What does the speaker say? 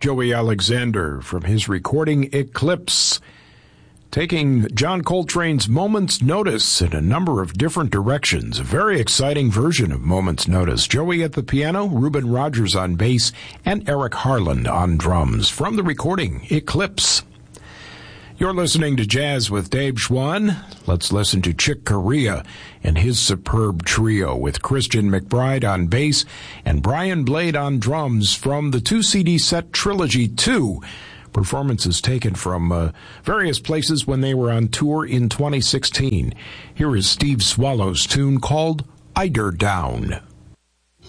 Joey Alexander from his recording Eclipse, taking John Coltrane's Moment's Notice in a number of different directions. A very exciting version of Moment's Notice. Joey at the piano, Reuben Rogers on bass, and Eric Harland on drums from the recording Eclipse. You're listening to Jazz with Dave Schwann. Let's listen to Chick Corea and his superb trio with Christian McBride on bass and Brian Blade on drums from the 2-CD set Trilogy 2. Performances taken from various places when they were on tour in 2016. Here is Steve Swallow's tune called Eider Down.